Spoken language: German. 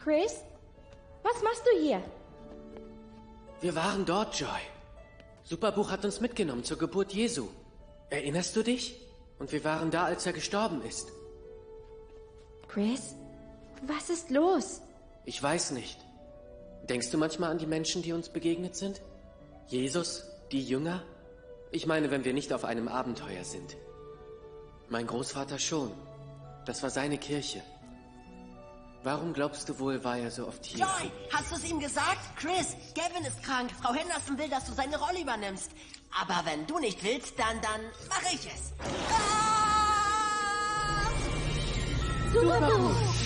Chris? Was machst du hier? Wir waren dort, Joy. Superbuch hat uns mitgenommen zur Geburt Jesu. Erinnerst du dich? Und wir waren da, als er gestorben ist. Chris? Was ist los? Ich weiß nicht. Denkst du manchmal an die Menschen, die uns begegnet sind? Jesus, die Jünger? Ich meine, wenn wir nicht auf einem Abenteuer sind. Mein Großvater schon. Das war seine Kirche. Warum glaubst du wohl, war er so oft hier? Joy, hast du es ihm gesagt? Chris, Gavin ist krank. Frau Henderson will, dass du seine Rolle übernimmst. Aber wenn du nicht willst, dann mache ich es. Ah! Superbuch!